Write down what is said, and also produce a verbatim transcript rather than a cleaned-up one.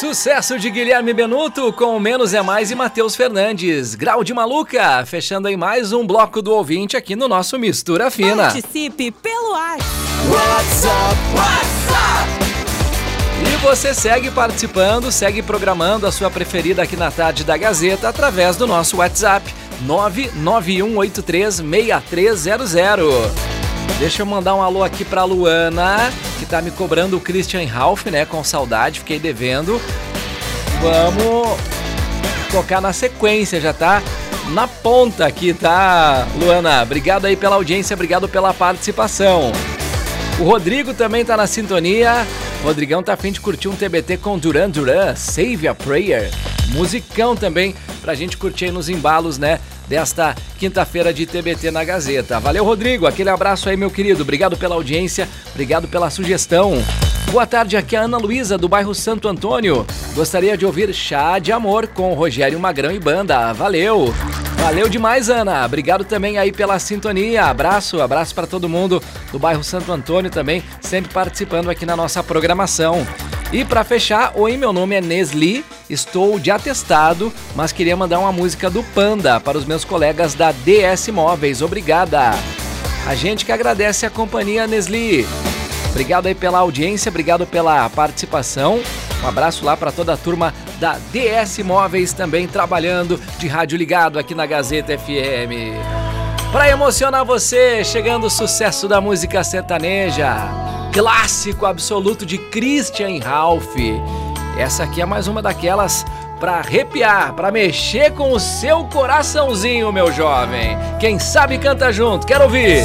Sucesso de Guilherme Benuto com Menos é Mais e Matheus Fernandes. Grau de Maluca, fechando aí mais um bloco do ouvinte aqui no nosso Mistura Fina. Participe pelo ar. WhatsApp, WhatsApp. E você segue participando, segue programando a sua preferida aqui na Tarde da Gazeta através do nosso WhatsApp nove nove um oito três seis três zero zero. Deixa eu mandar um alô aqui pra Luana, que tá me cobrando o Christian Ralph, né? Com saudade, fiquei devendo. Vamos tocar na sequência, já tá na ponta aqui, tá, Luana? Obrigado aí pela audiência, obrigado pela participação. O Rodrigo também tá na sintonia. O Rodrigão tá a fim de curtir um T B T com Duran Duran, Save a Prayer. Musicão também pra gente curtir aí nos embalos, né? Desta quinta-feira de T B T na Gazeta. Valeu, Rodrigo. Aquele abraço aí, meu querido. Obrigado pela audiência, obrigado pela sugestão. Boa tarde, aqui é a Ana Luísa, do bairro Santo Antônio. Gostaria de ouvir Chá de Amor com o Rogério Magrão e banda. Valeu. Valeu demais, Ana. Obrigado também aí pela sintonia. Abraço, abraço para todo mundo do bairro Santo Antônio também, sempre participando aqui na nossa programação. E para fechar, oi, meu nome é Nesli, estou de atestado, mas queria mandar uma música do Panda para os meus colegas da D S Móveis. Obrigada. A gente que agradece a companhia, Nesli. Obrigado aí pela audiência, obrigado pela participação. Um abraço lá para toda a turma da D S Móveis também trabalhando de rádio ligado aqui na Gazeta F M. Para emocionar você, chegando o sucesso da música sertaneja, clássico absoluto de Christian Ralph. Essa aqui é mais uma daquelas para arrepiar, para mexer com o seu coraçãozinho, meu jovem. Quem sabe canta junto, quero ouvir.